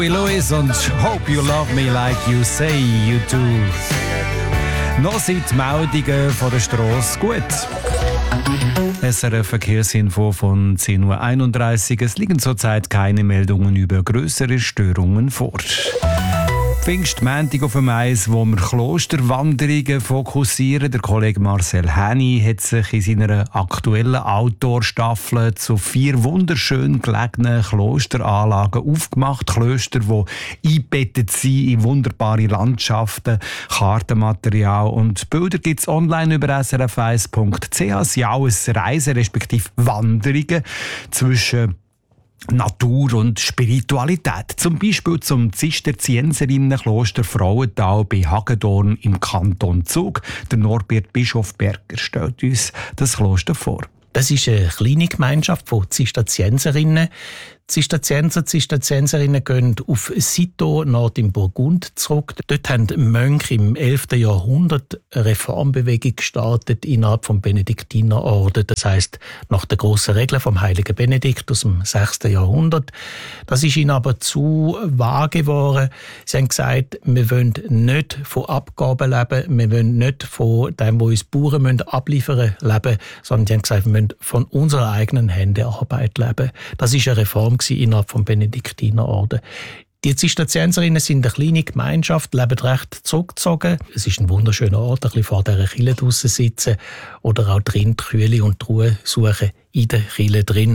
Louis und Hope You Love Me Like You Say You Do. Noch sind die Meldungen von der Strasse gut. SRF Verkehrsinfo von 10.31 Uhr. Es liegen zurzeit keine Meldungen über grössere Störungen vor. Pfingstmontag auf dem Eis, wo wir Klosterwanderungen fokussieren. Der Kollege Marcel Häni hat sich in seiner aktuellen Outdoor-Staffel zu 4 wunderschön gelegenen Klosteranlagen aufgemacht. Klöster, die eingebettet sind in wunderbare Landschaften, Kartenmaterial und Bilder gibt es online über srf1.ch. Es sind alles Reisen, respektive Wanderungen zwischen Natur und Spiritualität. Zum Beispiel zum Zisterzienserinnenkloster Frauental bei Hagedorn im Kanton Zug. Der Norbert Bischofberger stellt uns das Kloster vor. Das ist eine kleine Gemeinschaft von Zisterzienserinnen. Zisterzienserinnen gehen auf Citeaux, Nord im Burgund, zurück. Dort haben Mönche im 11. Jahrhundert eine Reformbewegung gestartet innerhalb des Benediktinerorden. Das heisst, nach der grossen Regel vom heiligen Benedikt aus dem 6. Jahrhundert. Das ist ihnen aber zu vage geworden. Sie haben gesagt, wir wollen nicht von Abgaben leben, wir wollen nicht von dem, was uns Bauern abliefern müssen, leben, sondern sie haben gesagt, wir wollen von unserer eigenen Hände Arbeit leben. Das ist eine Reform innerhalb des Benediktinerorden. Die Zisterzienserinnen sind eine kleine Gemeinschaft, leben recht zurückgezogen. Es ist ein wunderschöner Ort, ein bisschen vor dieser Kirche draussen sitzen oder auch drin die Kühle und die Ruhe suchen in der Kirche drin.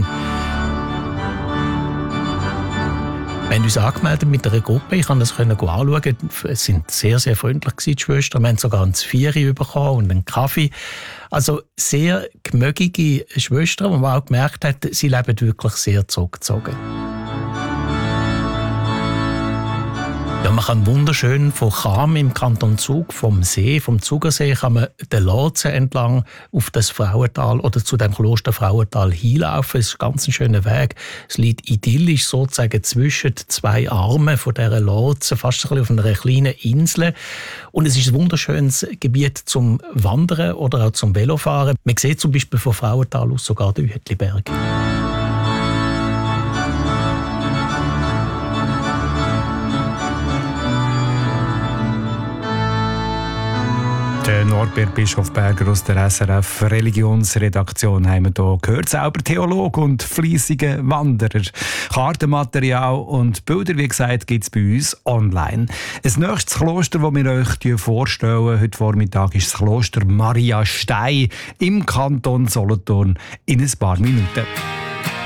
Wir haben uns angemeldet mit einer Gruppe, ich konnte das anschauen. Es sind sehr, sehr freundlich gewesen, die Schwestern. Wir haben sogar ein Zvieri bekommen und einen Kaffee. Also sehr gemögige Schwestern, wo man auch gemerkt hat, sie leben wirklich sehr zurückgezogen. Ja, man kann wunderschön von Cham im Kanton Zug, vom Zugersee, kann man den Lotsen entlang auf das Frauental oder zu dem Kloster Frauental hinlaufen. Es ist ein ganz schöner Weg. Es liegt idyllisch sozusagen zwischen 2 Armen von dieser Lotsen, fast ein bisschen auf einer kleinen Insel. Und es ist ein wunderschönes Gebiet zum Wandern oder auch zum Velofahren. Man sieht zum Beispiel von Frauental aus sogar den Uetliberg. Der Norbert Bischofberger aus der SRF Religionsredaktion haben wir hier gehört. Selber Theologe und fleissiger Wanderer. Kartenmaterial und Bilder, wie gesagt, gibt es bei uns online. Ein nächstes Kloster, das wir euch vorstellen heute Vormittag, ist das Kloster Maria Stein im Kanton Solothurn in ein paar Minuten.